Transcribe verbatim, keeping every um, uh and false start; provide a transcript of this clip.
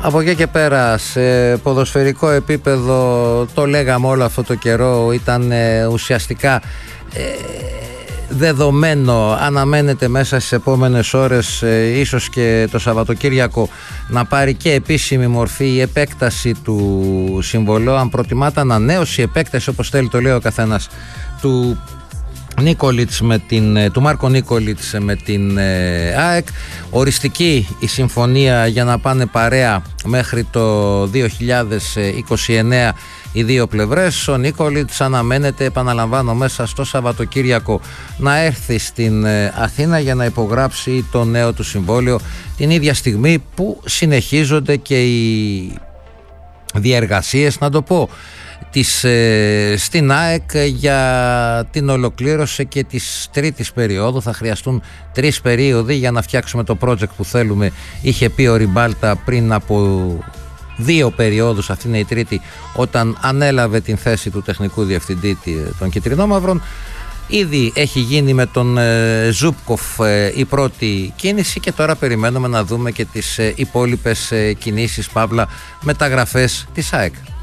Από εκεί και πέρα, σε ποδοσφαιρικό επίπεδο, το λέγαμε όλο αυτό το καιρό, ήταν ε, ουσιαστικά ε, δεδομένο, αναμένεται μέσα στις επόμενες ώρες, ε, ίσως και το Σαββατοκύριακο, να πάρει και επίσημη μορφή η επέκταση του συμβολέου, αν προτιμάται ανανέωση, επέκταση όπως θέλει, το λέει ο καθένας, του Νίκολιτς με την, του Μάρκο Νίκολιτς με την ε, ΑΕΚ. Οριστική η συμφωνία για να πάνε παρέα μέχρι το δύο χιλιάδες είκοσι εννέα οι δύο πλευρές. Ο Νίκολιτς αναμένεται, επαναλαμβάνω, μέσα στο Σαββατοκύριακο να έρθει στην ε, Αθήνα για να υπογράψει το νέο του συμβόλαιο, την ίδια στιγμή που συνεχίζονται και οι διεργασίες, να το πω, της, ε, στην ΑΕΚ για την ολοκλήρωση και της τρίτης περίοδου. Θα χρειαστούν τρεις περίοδοι για να φτιάξουμε το project που θέλουμε, είχε πει ο Ριμπάλτα πριν από δύο περιόδους. Αυτή είναι η τρίτη, όταν ανέλαβε την θέση του τεχνικού διευθυντή των Κιτρινόμαυρων. Ήδη έχει γίνει με τον ε, Ζούπκοφ ε, η πρώτη κίνηση και τώρα περιμένουμε να δούμε και τις ε, υπόλοιπες ε, κινήσεις, παύλα μεταγραφές της ΑΕΚ.